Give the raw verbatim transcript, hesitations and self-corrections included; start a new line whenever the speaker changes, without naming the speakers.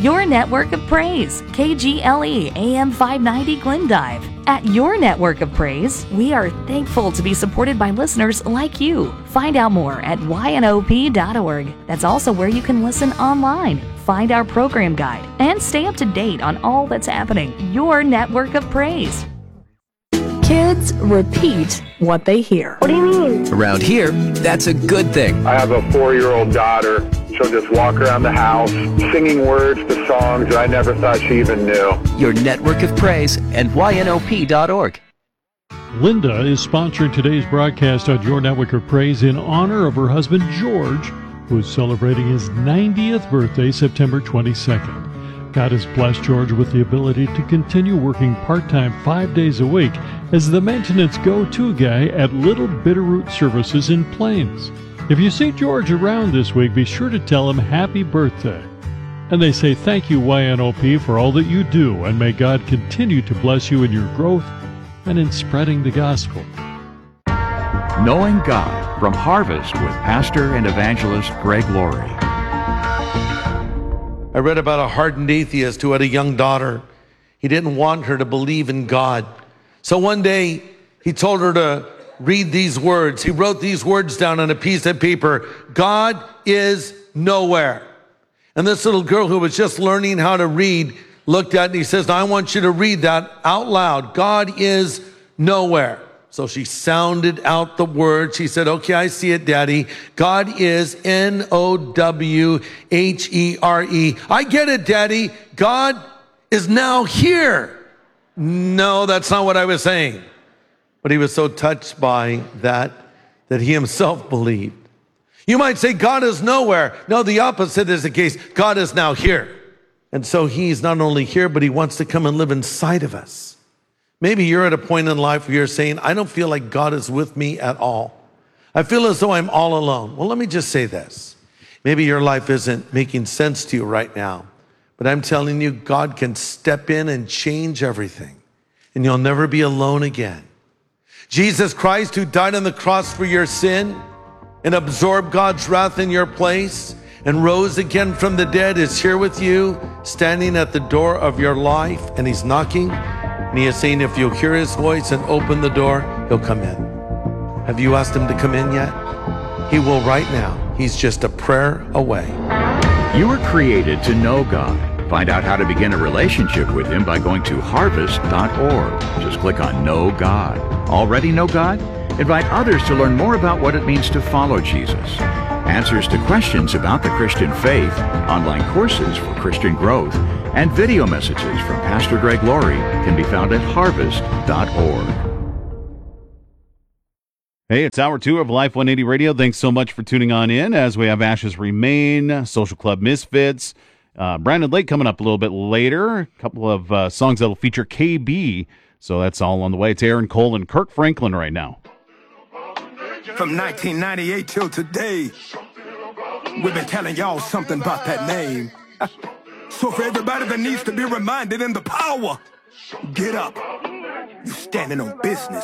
Your network of praise, K G L E A M five ninety Glendive. At Your Network of Praise, we are thankful to be supported by listeners like you. Find out more at Y N O P dot org. That's also where you can listen online, find our program guide, and stay up to date on all that's happening. Your Network of Praise. Kids repeat what they hear.
What do you mean?
Around here, that's a good thing.
I have a four-year-old daughter. She'll just walk around the house singing words to songs that I never thought she even knew.
Your Network of Praise and Y N O P dot org.
Linda is sponsoring today's broadcast on Your Network of Praise in honor of her husband, George, who is celebrating his ninetieth birthday, September twenty-second. God has blessed George with the ability to continue working part-time five days a week as the maintenance go-to guy at Little Bitterroot Services in Plains. If you see George around this week, be sure to tell him happy birthday. And they say thank you, Y N O P, for all that you do, and may God continue to bless you in your growth and in spreading the gospel.
Knowing God from Harvest with Pastor and Evangelist Greg Laurie.
I read about a hardened atheist who had a young daughter. He didn't want her to believe in God. So one day he told her to read these words. He wrote these words down on a piece of paper. God is nowhere. And this little girl who was just learning how to read looked at it and he says, now I want you to read that out loud. God is nowhere. So she sounded out the word. She said, okay, I see it, Daddy. God is N O W H E R E. I get it, Daddy. God is now here. No, that's not what I was saying. But he was so touched by that that he himself believed. You might say God is nowhere. No, the opposite is the case. God is now here. And so he's not only here, but he wants to come and live inside of us. Maybe you're at a point in life where you're saying, I don't feel like God is with me at all. I feel as though I'm all alone. Well, let me just say this. Maybe your life isn't making sense to you right now, but I'm telling you, God can step in and change everything, and you'll never be alone again. Jesus Christ, who died on the cross for your sin and absorbed God's wrath in your place and rose again from the dead, is here with you, standing at the door of your life, and he's knocking. And he is saying, if you'll hear his voice and open the door, he'll come in. Have you asked him to come in yet? He will right now. He's just a prayer away.
You were created to know God. Find out how to begin a relationship with him by going to harvest dot org. Just click on Know God. Already know God? Invite others to learn more about what it means to follow Jesus. Answers to questions about the Christian faith, online courses for Christian growth, and video messages from Pastor Greg Laurie can be found at harvest dot org.
Hey, it's hour two of Life one eighty Radio. Thanks so much for tuning on in as we have Ashes Remain, Social Club Misfits, uh, Brandon Lake coming up a little bit later, a couple of uh, songs that'll feature K B, so that's all on the way. It's Aaron Cole and Kirk Franklin right now.
From nineteen ninety-eight till today, we've been telling y'all something about that name. So for everybody that needs to be reminded in the power, get up. You're standing on business.